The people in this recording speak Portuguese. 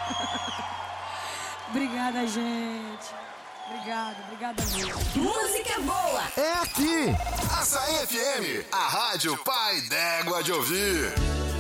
Obrigada, gente. Obrigada mesmo. Música boa é aqui. Açaí FM, a rádio pai d'égua de ouvir.